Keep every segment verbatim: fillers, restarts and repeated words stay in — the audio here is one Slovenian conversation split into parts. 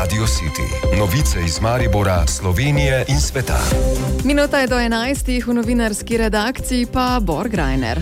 Radio City. Novice iz Maribora, Slovenije in sveta. Minuta je do enajstih, v novinarski redakciji pa Bor Grajner.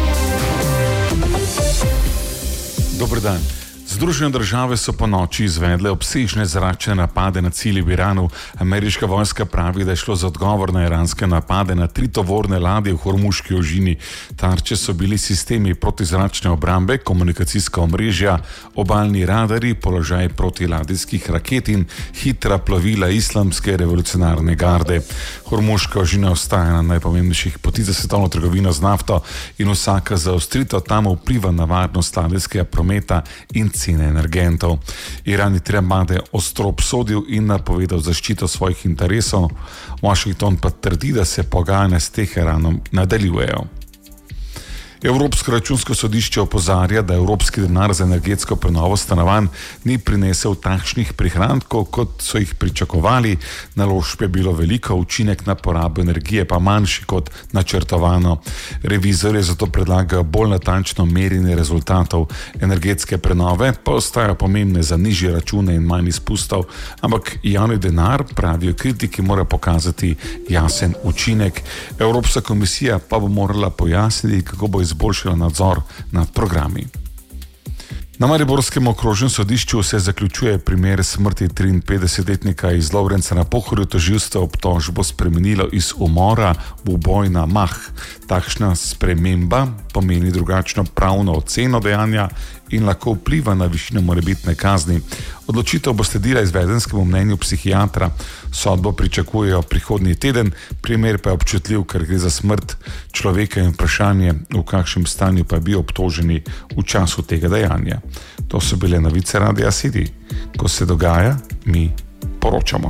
Dober dan. Združene države so po noči izvedle obsežne zračne napade na cilje v Iranu. Ameriška vojska pravi, da je šlo za odgovor na iranske napade na tri tovorne ladje v Hormuški ožini. Tarče so bili sistemi protizračne obrambe, komunikacijska omrežja, obalni radari, položaj protiladijskih raket in hitra plovila Islamske revolucionarne garde. Hormuška ožina ostaja na najpomembnejših poti za svetovno trgovino z nafto in vsaka zaostritev tam vpliva na varnost ladijskega prometa in cene energentov. Iran je te napade ostro obsodil in napovedal zaščito svojih interesov. Washington pa trdi, da se pogajanja s Teheranom nadaljujejo. Evropsko računsko sodišče opozarja, da evropski denar za energetsko prenovo stanovanj ni prinesel takšnih prihrankov, kot so jih pričakovali. Naložb je bilo veliko, učinek na porabo energije pa manjši kot načrtovano. Revizorji zato predlagajo bolj natančno merjenje rezultatov. Energetske prenove pa ostajajo pomembne za nižje račune in manj izpustov, ampak javni denar, pravijo kritiki, mora pokazati jasen učinek. Evropska komisija pa bo morala pojasniti, kako bo izboljšala nadzor nad programi. Na mariborskem okrožnem sodišču se zaključuje primer smrti triinpetdesetletnika iz Lovrenca na Pohorju. Tožilstvo obtožbo spremenilo iz umora v uboj na mah. Takšna sprememba pomeni drugačno pravno oceno dejanja in lahko vpliva na višino morebitne kazni. Odločitev bo sledila izvedenskemu mnenju psihiatra. Sodbo pričakujejo prihodnji teden, primer pa je občutljiv, ker gre za smrt človeka in vprašanje, v kakšnem stanju pa bi obtoženi v času tega dejanja. To so bile novice Radia City. Ko se dogaja, mi poročamo.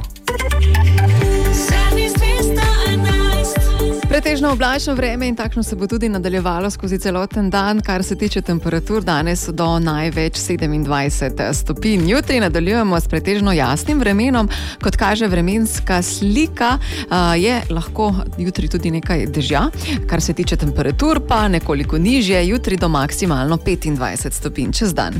Pretežno oblačno vreme in takšno se bo tudi nadaljevalo skozi celoten dan, kar se tiče temperatur danes do največ sedemindvajset stopinj. Jutri nadaljujemo s pretežno jasnim vremenom, kot kaže vremenska slika, je lahko jutri tudi nekaj dežja, kar se tiče temperatur pa nekoliko nižje, jutri do maksimalno petindvajset stopinj čez dan.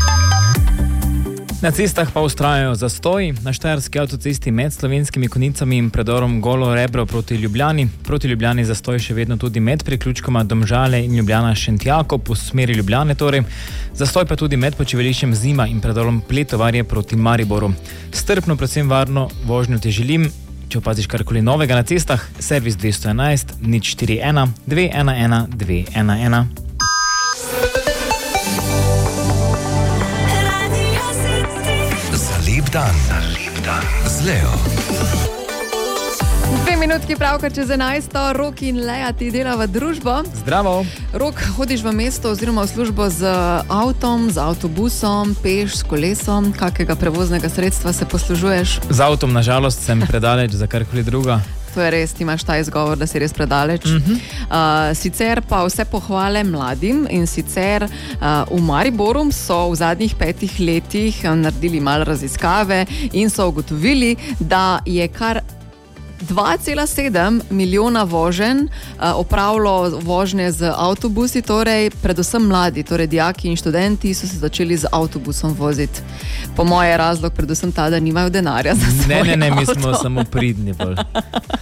Na cestah pa vztrajajo zastoji. Na štajerski avtocesti med Slovenskimi Konjicami in predorom Golo Rebro proti Ljubljani. Proti Ljubljani zastoj še vedno tudi med priključkoma Domžale in Ljubljana Šentjakov po smeri Ljubljane torej. Zastoj pa tudi med počivališčem Zima in predorom Pletovarje proti Mariboru. Strpno, predvsem varno vožnjo ti želim. Če opaziš karkoli novega na cestah, servis dvesto enajst nič štiri ena dve ena ena dve ena ena. Lep dan. Lep dan. Z Leo. Dve minutki pravkar čez enajsto, Rok in Lea ti dela v družbo. Zdravo. Rok, hodiš v mesto oziroma v službo z avtom, z avtobusom, peš, s kolesom, kakega prevoznega sredstva se poslužuješ? Z avtom, nažalost, sem predaleč za karkoli druga. To je res, ti imaš ta izgovor, da si res predaleč. Uh-huh. Uh, sicer pa vse pohvale mladim in sicer uh, v Mariboru so v zadnjih petih letih naredili malo raziskave in so ugotovili, da je kar dva cela sedem milijona voženj uh, opravilo vožnje z avtobusi, torej predvsem mladi, torej dijaki in študenti so se začeli z avtobusom voziti. Po moje razlog predvsem ta, da nimajo denarja za svoje Ne, ne, ne, mi avto. smo samo pridni bolj.